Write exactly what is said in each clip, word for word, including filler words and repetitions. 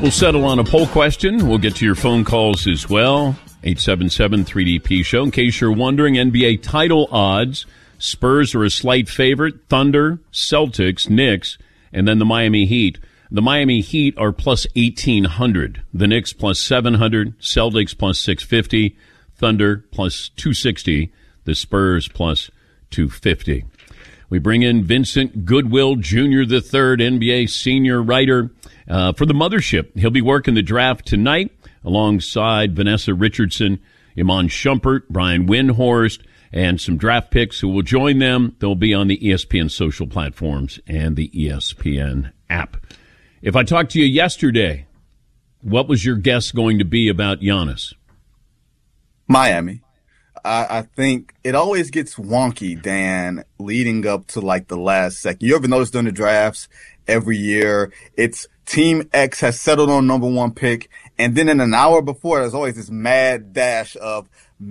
We'll settle on a poll question. We'll get to your phone calls as well. eight seven seven three D P show. In case you're wondering, N B A title odds. Spurs are a slight favorite. Thunder, Celtics, Knicks, and then the Miami Heat. The Miami Heat are plus eighteen hundred. The Knicks plus seven hundred. Celtics plus six fifty. Thunder plus two sixty. The Spurs plus two fifty. We bring in Vincent Goodwill Junior the third, N B A senior writer uh, for the Mothership. He'll be working the draft tonight alongside Vanessa Richardson, Iman Shumpert, Brian Windhorst, and some draft picks who will join them. They'll be on the E S P N social platforms and the E S P N app. If I talked to you yesterday, what was your guess going to be about Giannis? Miami. I, I think it always gets wonky, Dan, leading up to like the last second. You ever notice during the drafts every year, it's Team X has settled on number one pick, and then in an hour before, there's always this mad dash of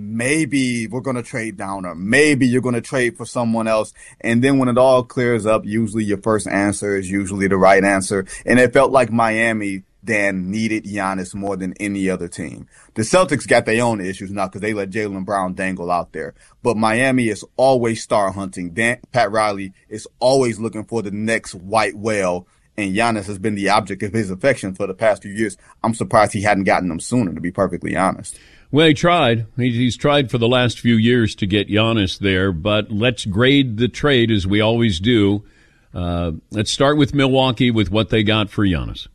maybe we're going to trade down, or maybe you're going to trade for someone else. And then when it all clears up, usually your first answer is usually the right answer. And it felt like Miami, Dan, needed Giannis more than any other team. The Celtics got their own issues now because they let Jaylen Brown dangle out there. But Miami is always star hunting. Dan, Pat Riley is always looking for the next white whale. And Giannis has been the object of his affection for the past few years. I'm surprised he hadn't gotten them sooner, to be perfectly honest. Well, he tried. He's tried for the last few years to get Giannis there, but let's grade the trade as we always do. Uh, let's start with Milwaukee with what they got for Giannis.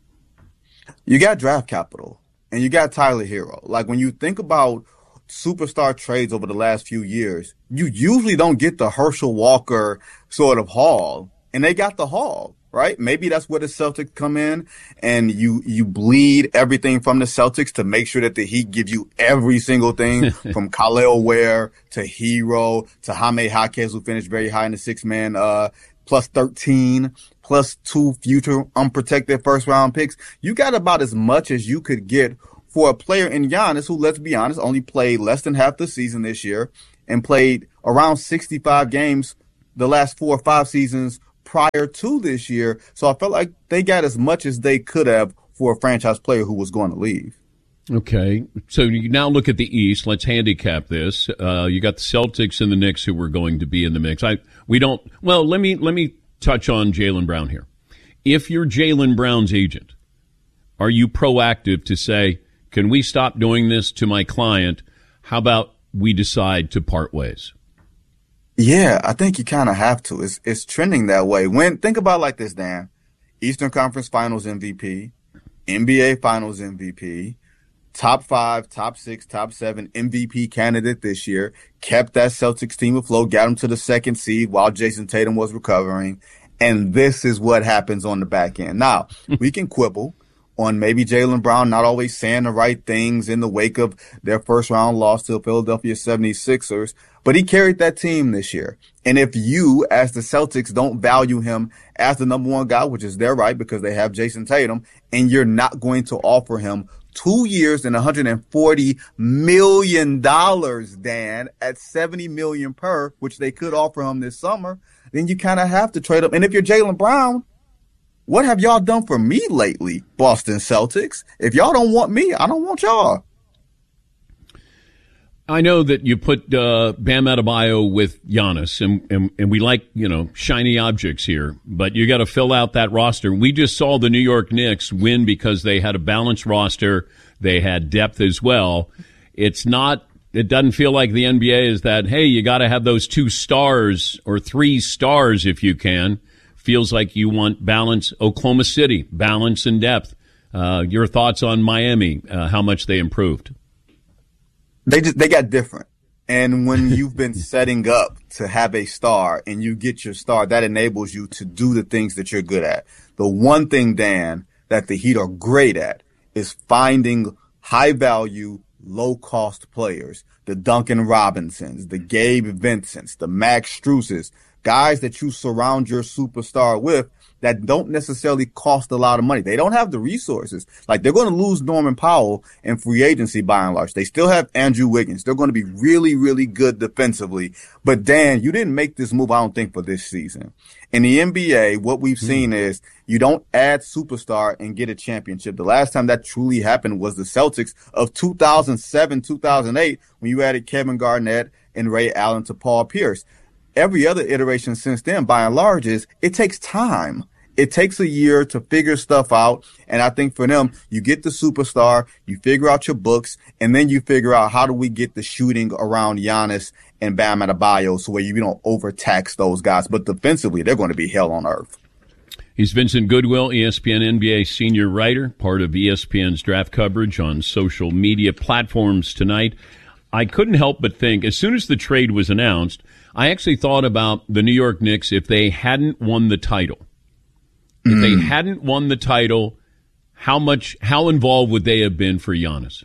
You got draft capital, and you got Tyler Hero. Like, when you think about superstar trades over the last few years, you usually don't get the Herschel Walker sort of haul, and they got the haul. Right? Maybe that's where the Celtics come in, and you, you bleed everything from the Celtics to make sure that the Heat give you every single thing from Khalil Ware to Hero to Jaime Jaquez, who finished very high in the six man, uh, plus thirteen, plus two future unprotected first round picks. You got about as much as you could get for a player in Giannis who, let's be honest, only played less than half the season this year and played around sixty-five games the last four or five seasons prior to this year. So I felt like they got as much as they could have for a franchise player who was going to leave. Okay. So you now look at the East. Let's handicap this. Uh, you got the Celtics and the Knicks who were going to be in the mix. I, we don't, well, let me, let me touch on Jaylen Brown here. If you're Jaylen Brown's agent, are you proactive to say, can we stop doing this to my client? How about we decide to part ways? Yeah, I think you kind of have to. It's it's trending that way. When think about it like this, Dan. Eastern Conference Finals M V P, N B A Finals M V P, top five, top six, top seven M V P candidate this year, kept that Celtics team afloat, got them to the second seed while Jason Tatum was recovering. And this is what happens on the back end. Now, we can quibble on maybe Jaylen Brown not always saying the right things in the wake of their first round loss to the Philadelphia seventy-sixers, but he carried that team this year. And if you, as the Celtics, don't value him as the number one guy, which is their right because they have Jason Tatum, and you're not going to offer him two years and one hundred forty million dollars, Dan, at seventy million dollars per, which they could offer him this summer, then you kind of have to trade him. And if you're Jaylen Brown, what have y'all done for me lately, Boston Celtics? If y'all don't want me, I don't want y'all. I know that you put uh, Bam Adebayo with Giannis, and, and, and we like, you know, shiny objects here, but you got to fill out that roster. We just saw the New York Knicks win because they had a balanced roster. They had depth as well. It's not, it doesn't feel like the N B A is that, hey, you got to have those two stars or three stars if you can. Feels like you want balance. Oklahoma City, balance and depth. Uh, your thoughts on Miami, uh, how much they improved? They just, they got different. And when you've been setting up to have a star and you get your star, that enables you to do the things that you're good at. The one thing, Dan, that the Heat are great at is finding high value, low cost players. The Duncan Robinsons, the Gabe Vincents, the Max Struses, guys that you surround your superstar with that don't necessarily cost a lot of money. They don't have the resources. Like, they're going to lose Norman Powell in free agency by and large. They still have Andrew Wiggins. They're going to be really, really good defensively. But Dan, you didn't make this move, I don't think, for this season. In the N B A, what we've seen mm. is you don't add superstar and get a championship. The last time that truly happened was the Celtics of two thousand seven, two thousand eight, when you added Kevin Garnett and Ray Allen to Paul Pierce. Every other iteration since then, by and large, is it takes time. It takes a year to figure stuff out. And I think for them, you get the superstar, you figure out your books, and then you figure out how do we get the shooting around Giannis and Bam Adebayo so where you don't overtax those guys. But defensively, they're going to be hell on earth. He's Vincent Goodwill, E S P N N B A senior writer, part of E S P N's draft coverage on social media platforms tonight. I couldn't help but think, as soon as the trade was announced, I actually thought about the New York Knicks if they hadn't won the title. If they hadn't won the title, how much, how involved would they have been for Giannis?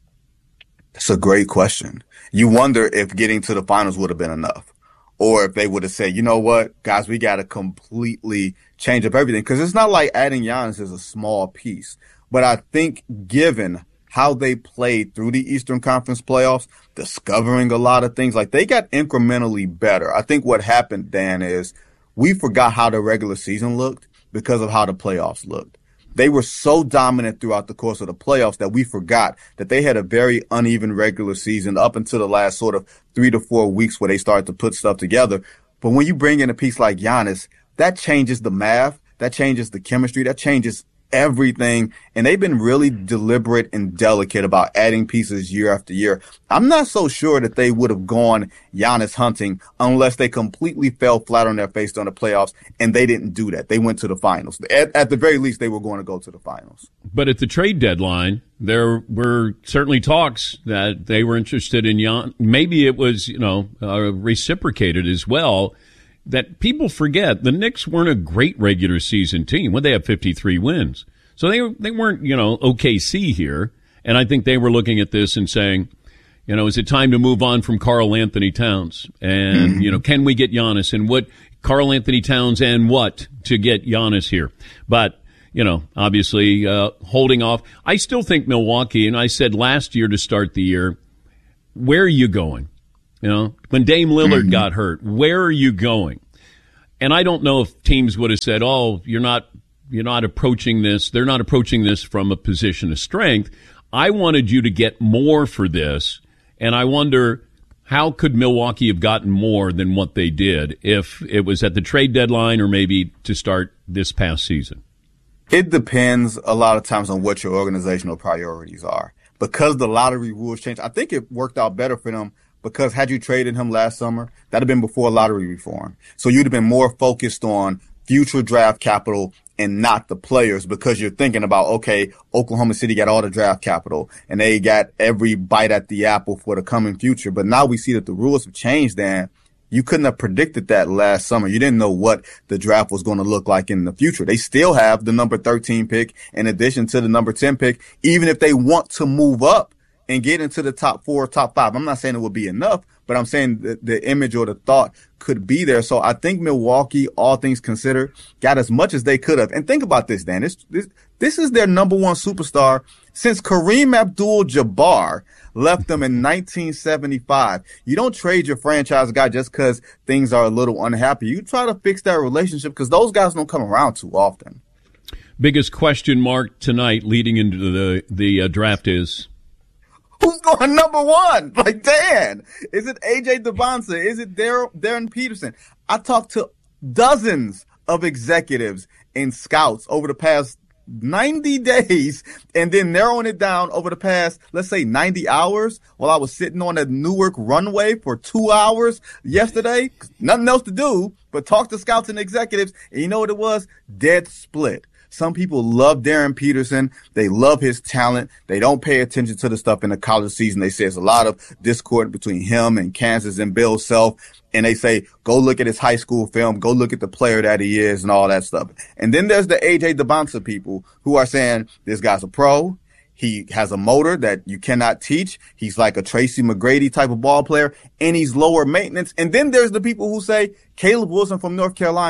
That's a great question. You wonder if getting to the finals would have been enough. Or if they would have said, you know what, guys, we got to completely change up everything. Because it's not like adding Giannis is a small piece. But I think given how they played through the Eastern Conference playoffs, discovering a lot of things, like they got incrementally better. I think what happened, Dan, is we forgot how the regular season looked because of how the playoffs looked. They were so dominant throughout the course of the playoffs that we forgot that they had a very uneven regular season up until the last sort of three to four weeks where they started to put stuff together. But when you bring in a piece like Giannis, that changes the math, that changes the chemistry, that changes everything. And they've been really deliberate and delicate about adding pieces year after year. I'm not so sure that they would have gone Giannis hunting unless they completely fell flat on their face during the playoffs, and they didn't do that. They went to the finals. At, at the very least, they were going to go to the finals. But at the trade deadline, there were certainly talks that they were interested in Giannis. Maybe it was, you know, uh, reciprocated as well. That people forget the Knicks weren't a great regular season team. Well, they have fifty-three wins. So they they weren't, you know, O K C here. And I think they were looking at this and saying, you know, is it time to move on from Karl Anthony Towns? And, mm-hmm. you know, can we get Giannis? And what Karl Anthony Towns and what to get Giannis here? But, you know, obviously uh, holding off. I still think Milwaukee, and I said last year to start the year, where are you going? You know, when Dame Lillard mm-hmm. got hurt, where are you going? And I don't know if teams would have said, oh, you're not, you're not approaching this. They're not approaching this from a position of strength. I wanted you to get more for this. And I wonder, how could Milwaukee have gotten more than what they did if it was at the trade deadline or maybe to start this past season? It depends a lot of times on what your organizational priorities are. Because the lottery rules changed, I think it worked out better for them. Because had you traded him last summer, that'd have been before lottery reform. So you'd have been more focused on future draft capital and not the players, because you're thinking about, okay, Oklahoma City got all the draft capital and they got every bite at the apple for the coming future. But now we see that the rules have changed, Dan. You couldn't have predicted that last summer. You didn't know what the draft was going to look like in the future. They still have the number thirteen pick in addition to the number ten pick, even if they want to move up and get into the top four, top five. I'm not saying it would be enough, but I'm saying the, the image or the thought could be there. So I think Milwaukee, all things considered, got as much as they could have. And think about this, Dan. This, this, this is their number one superstar since Kareem Abdul-Jabbar left them in nineteen seventy-five. You don't trade your franchise guy just because things are a little unhappy. You try to fix that relationship because those guys don't come around too often. Biggest question mark tonight leading into the, the uh, draft is? Who's going number one? Like, Dan, is it A J Debonsa? Is it Dar- Darren Peterson? I talked to dozens of executives and scouts over the past ninety days and then narrowing it down over the past, let's say, ninety hours while I was sitting on a Newark runway for two hours yesterday. Nothing else to do but talk to scouts and executives. And you know what it was? Dead split. Some people love Darren Peterson. They love his talent. They don't pay attention to the stuff in the college season. They say there's a lot of discord between him and Kansas and Bill Self. And they say, go look at his high school film. Go look at the player that he is and all that stuff. And then there's the A J Debonsa people who are saying this guy's a pro. He has a motor that you cannot teach. He's like a Tracy McGrady type of ball player, and he's lower maintenance. And then there's the people who say Caleb Wilson from North Carolina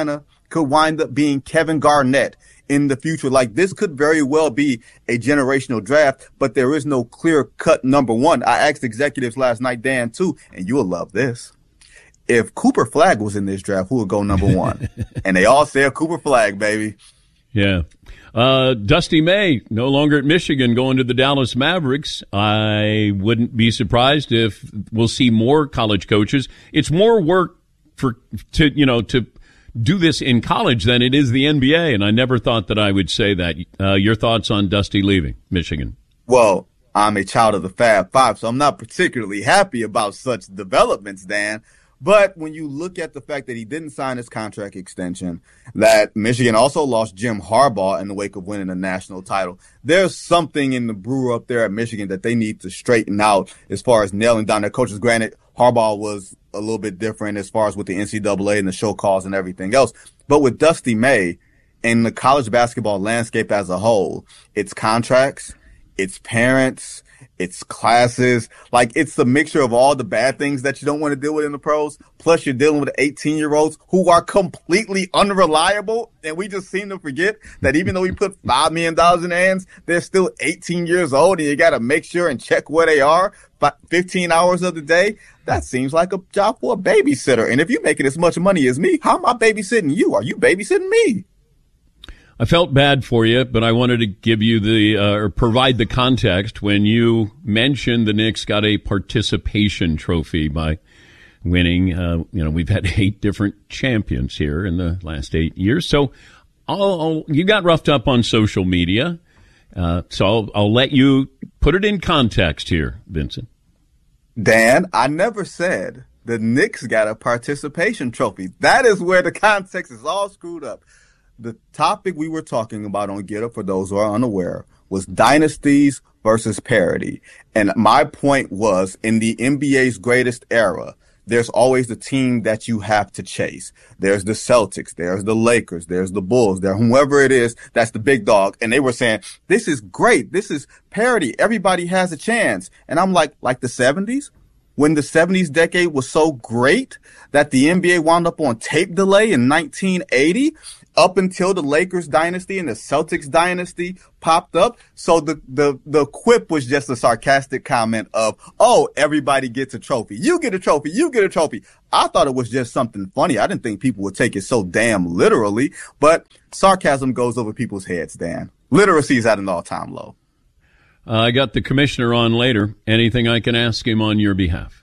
could wind up being Kevin Garnett in the future. Like, this could very well be a generational draft, but there is no clear cut number one. I asked executives last night, Dan, too, and you will love this. If Cooper Flagg was in this draft, who would go number one? And they all said Cooper Flagg, baby. Yeah. Uh, Dusty May, no longer at Michigan, going to the Dallas Mavericks. I wouldn't be surprised if we'll see more college coaches. It's more work for to you know to do this in college than it is the N B A, and I never thought that I would say that. Uh, your thoughts on Dusty leaving Michigan? Well, I'm a child of the Fab Five, so I'm not particularly happy about such developments, Dan. But when you look at the fact that he didn't sign his contract extension, that Michigan also lost Jim Harbaugh in the wake of winning a national title, there's something in the brew up there at Michigan that they need to straighten out as far as nailing down their coaches. Granted, Harbaugh was a little bit different as far as with the N C double A and the show calls and everything else. But with Dusty May and the college basketball landscape as a whole, it's contracts, it's parents, it's classes, like it's a mixture of all the bad things that you don't want to deal with in the pros. Plus you're dealing with eighteen year olds who are completely unreliable. And we just seem to forget that even though we put five million dollars in their hands, they're still eighteen years old and you got to make sure and check where they are fifteen hours of the day. That seems like a job for a babysitter. And if you're making as much money as me, how am I babysitting you? Are you babysitting me? I felt bad for you, but I wanted to give you the, uh, or provide the context when you mentioned the Knicks got a participation trophy by winning. Uh, you know, we've had eight different champions here in the last eight years. So I'll, I'll, you got roughed up on social media. Uh, so I'll, I'll let you put it in context here, Vincent. Dan, I never said the Knicks got a participation trophy. That is where the context is all screwed up. The topic we were talking about on Get Up, for those who are unaware, was dynasties versus parity. And my point was, in the N B A's greatest era, there's always the team that you have to chase. There's the Celtics, there's the Lakers, there's the Bulls, there, whoever it is, that's the big dog. And they were saying, this is great. This is parity. Everybody has a chance. And I'm like, like the seventies? When the seventies decade was so great that the N B A wound up on tape delay in nineteen eighty, up until the Lakers dynasty and the Celtics dynasty popped up. So the, the, the quip was just a sarcastic comment of, oh, everybody gets a trophy. You get a trophy. You get a trophy. I thought it was just something funny. I didn't think people would take it so damn literally, but sarcasm goes over people's heads, Dan. Literacy is at an all-time low. Uh, I got the commissioner on later. Anything I can ask him on your behalf?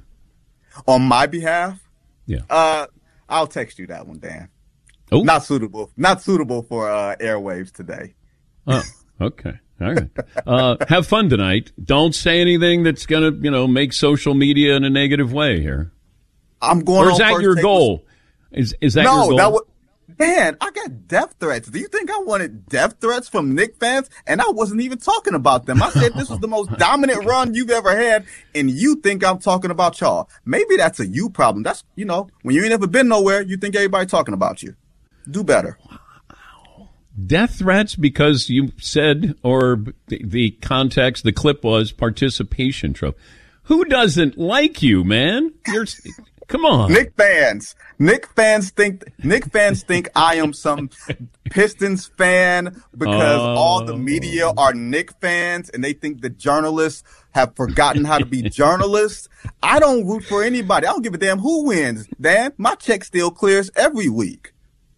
On my behalf? Yeah. Uh, I'll text you that one, Dan. Oh. Not suitable. Not suitable for uh, airwaves today. Oh, okay. All right. Uh, have fun tonight. Don't say anything that's going to, you know, make social media in a negative way here. I'm going Or is on that first your take goal? Is is that no, your goal? That was, Dan, I got death threats. Do you think I wanted death threats from Knicks fans? And I wasn't even talking about them. I said this was the most dominant run you've ever had, and you think I'm talking about y'all. Maybe that's a you problem. That's, you know, when you ain't ever been nowhere, you think everybody talking about you. Do better. Wow. Death threats because you said, or the, the context, the clip was participation trophy. Who doesn't like you, man? You're, come on. Knicks fans. Knicks fans think, Knicks fans think I am some Pistons fan because oh. all the media are Knicks fans and they think the journalists have forgotten how to be journalists. I don't root for anybody. I don't give a damn who wins, Dan. My check still clears every week.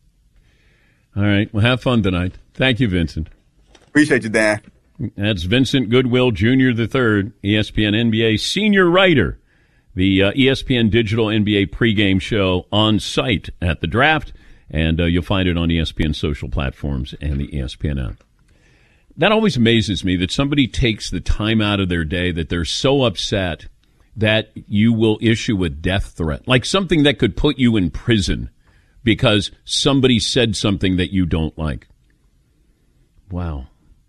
All right. Well, have fun tonight. Thank you, Vincent. Appreciate you, Dan. That's Vincent Goodwill Junior the third, E S P N N B A senior writer. The uh, E S P N Digital N B A pregame show on site at the draft, and uh, you'll find it on E S P N social platforms and the E S P N app. That always amazes me that somebody takes the time out of their day that they're so upset that you will issue a death threat, like something that could put you in prison because somebody said something that you don't like. Wow.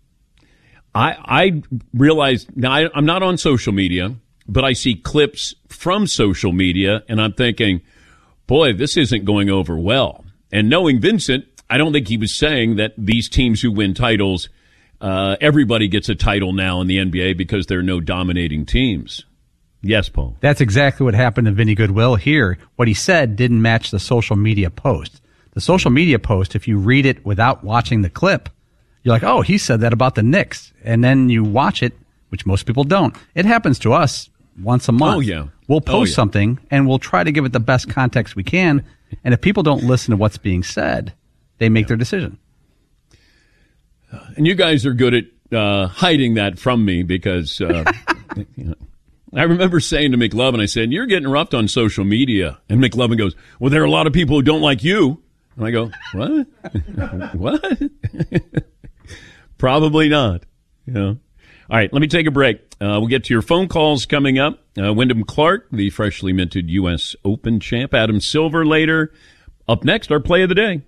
I I realize, now I, I'm not on social media, but I see clips from social media, and I'm thinking, boy, this isn't going over well. And knowing Vincent, I don't think he was saying that these teams who win titles, uh, everybody gets a title now in the N B A because there are no dominating teams. Yes, Paul. That's exactly what happened to Vinny Goodwill here. What he said didn't match the social media post. The social media post, if you read it without watching the clip, you're like, oh, he said that about the Knicks. And then you watch it, which most people don't. It happens to us once a month. Oh, yeah. We'll post oh, yeah. something, and we'll try to give it the best context we can. And if people don't listen to what's being said, they make their decision. And you guys are good at uh, hiding that from me because uh, you know, I remember saying to McLovin, I said, you're getting roughed on social media. And McLovin goes, well, there are a lot of people who don't like you. And I go, what? What? Probably not. You know. All right, let me take a break. Uh, we'll get to your phone calls coming up. Uh, Wyndham Clark, the freshly minted U S Open champ. Adam Silver later. Up next, our play of the day.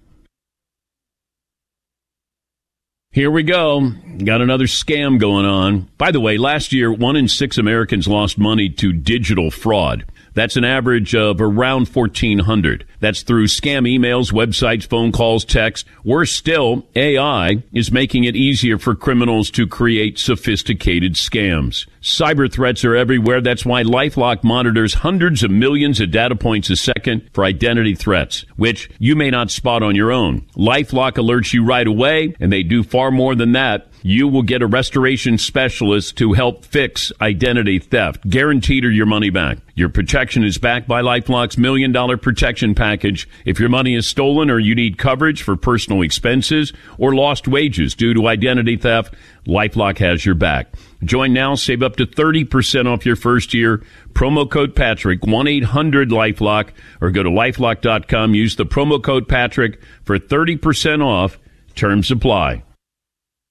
Here we go. Got another scam going on. By the way, last year, one in six Americans lost money to digital fraud. That's an average of around fourteen hundred. That's through scam emails, websites, phone calls, text. Worse still, A I is making it easier for criminals to create sophisticated scams. Cyber threats are everywhere. That's why LifeLock monitors hundreds of millions of data points a second for identity threats, which you may not spot on your own. LifeLock alerts you right away, and they do far more than that. You will get a restoration specialist to help fix identity theft. Guaranteed or your money back. Your protection is backed by LifeLock's million dollar protection package. If your money is stolen or you need coverage for personal expenses or lost wages due to identity theft, LifeLock has your back. Join now, save up to thirty percent off your first year. Promo code Patrick, one eight hundred LifeLock, or go to lifelock dot com. Use the promo code Patrick for thirty percent off. Terms apply.